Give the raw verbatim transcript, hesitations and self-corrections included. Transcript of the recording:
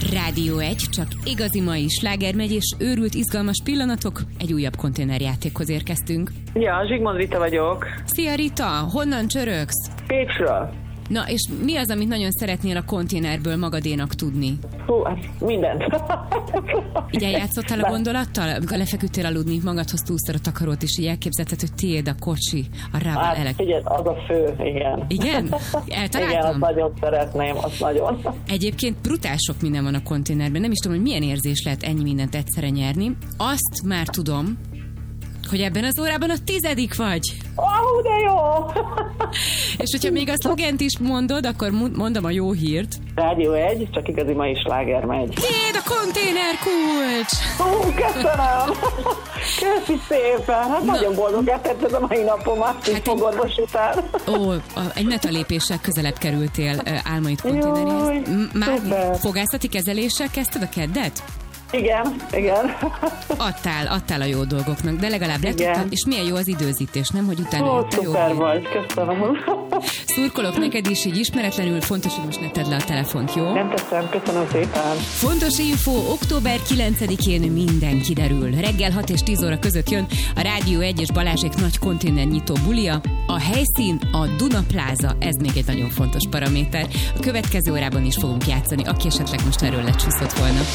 Rádió egy, csak igazi mai sláger megy, és őrült izgalmas pillanatok, egy újabb konténerjátékhoz érkeztünk. Ja, Zsigmond Rita vagyok. Szia Rita, honnan csörögsz? Pécsről. Na, és mi az, amit nagyon szeretnél a konténerből magadénak tudni? Hú, hát mindent. Így eljátszottál a gondolattal? Amikor lefeküdtél aludni, magadhoz túlszor a takarót, és így elképzelted, hogy tiéd a kocsi, a rával Hát elek. figyelj, az a fő, igen. Igen? Eltaláltam? Igen, azt nagyon szeretném, azt nagyon. Egyébként brutál sok minden van a konténerben. Nem is tudom, hogy milyen érzés lehet ennyi mindent egyszerre nyerni. Azt már tudom, hogy ebben az órában a tizedik vagy. Ó, oh, de jó! És hogyha még a szlogent is mondod, akkor mondom a jó hírt. Rádió egy, csak igazi mai sláger megy. Tiéd a konténer kulcs! Ó, köszönöm! Köszi szépen! Hát Na. nagyon boldog letett ez a mai napomat, hát így fogorvos után. Ó, egy metalépéssel közelebb kerültél álmaid konténeréhez. Már szuper. Fogászati kezeléssel kezdted a keddet? Igen, igen. Adtál, adtál a jó dolgoknak, de legalább letudtad, és milyen jó az időzítés, nem? Hogy utána Ó, jött a jó szuper hír. vagy, köszönöm. Szurkolok neked is, így ismeretlenül, fontos, hogy most ne tedd le a telefont, jó? Nem teszem, köszönöm szépen. Fontos info, október kilencedikén minden kiderül. Reggel hat és tíz óra között jön a Rádió egy és Balázsék nagy konténernyitó bulia. A helyszín a Duna Plaza, ez még egy nagyon fontos paraméter. A következő órában is fogunk játszani, aki esetleg most erről lecsúszott volna.